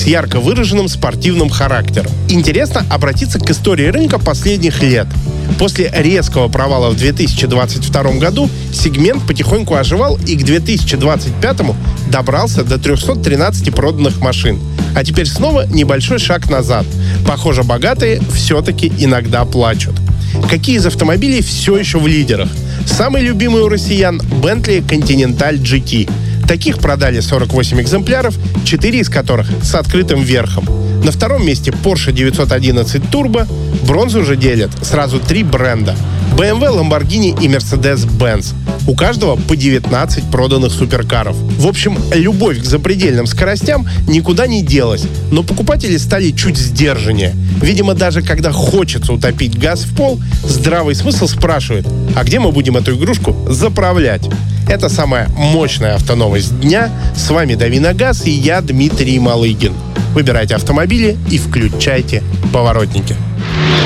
ярко выраженным спортивным характером. Интересно обратиться к истории рынка последних лет. После резкого провала в 2022 году сегмент потихоньку оживал и к 2025 добрался до 313 проданных машин. А теперь снова небольшой шаг назад. Похоже, богатые все-таки иногда плачут. Какие из автомобилей все еще в лидерах? Самый любимый у россиян – Bentley Continental GT. Таких продали 48 экземпляров, 4 из которых с открытым верхом. На втором месте Porsche 911 Turbo. Бронзу же делят сразу 3 бренда – BMW, Lamborghini и Mercedes-Benz. У каждого по 19 проданных суперкаров. В общем, любовь к запредельным скоростям никуда не делась, но покупатели стали чуть сдержаннее. Видимо, даже когда хочется утопить газ в пол, здравый смысл спрашивает: а где мы будем эту игрушку заправлять? Это самая мощная автоновость дня. С вами «Дави на газ» и я, Дмитрий Малыгин. Выбирайте автомобили и включайте поворотники.